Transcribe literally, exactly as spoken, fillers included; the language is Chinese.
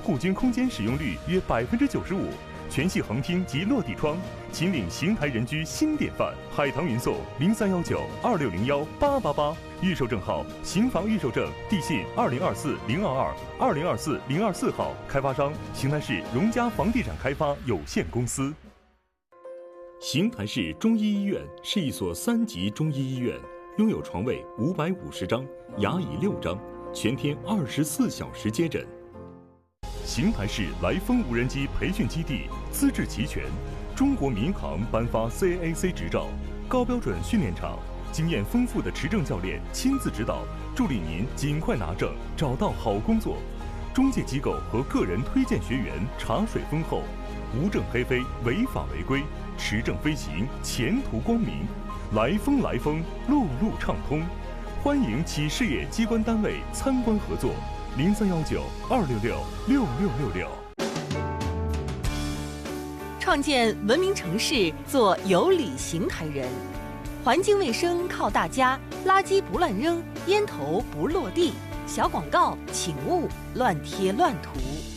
户均空间使用率约百分之九十五，全系横厅及落地窗，秦岭邢台人居新典范。海棠云颂零三幺九二六零幺八八八，预售证号邢房预售证，地信二零二四零二二二零二四零二四号，开发商邢台市荣家房地产开发有限公司。邢台市中医医院是一所三级中医医院，拥有床位五百五十张，牙椅六张，全天二十四小时接诊。邢台市来风无人机培训基地资质齐全，中国民航颁发 C A A C 执照，高标准训练场，经验丰富的持证教练亲自指导，助力您尽快拿证，找到好工作。中介机构和个人推荐学员茶水丰厚，无证黑飞，违法违规，持证飞行，前途光明。来风来风，路路畅通，欢迎企事业机关单位参观合作。零三幺九二六六六六六六。 创建文明城市，做有理邢台人。环境卫生靠大家，垃圾不乱扔，烟头不落地。小广告请勿乱贴乱涂。